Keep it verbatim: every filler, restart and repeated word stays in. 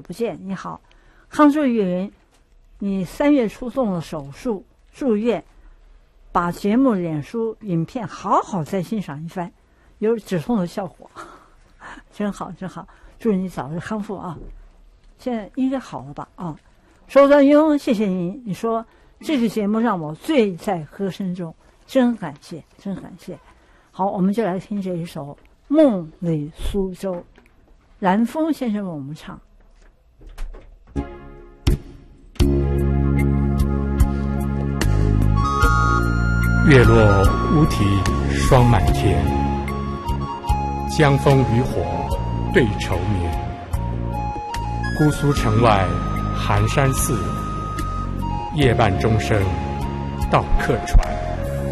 不见，你好，康祝云，你三月初动了手术住院，把节目、脸书、影片好好再欣赏一番，有止痛的效果，真好真好，祝你早日康复啊！现在应该好了吧？啊，周端庸，谢谢你，你说这个节目让我醉在歌声中，真感谢，真感谢。好，我们就来听这一首《梦里苏州》，蓝峰先生为我们唱。 月落乌啼霜满天，江枫渔火对愁眠。姑苏城外寒山寺，夜半钟声到客船。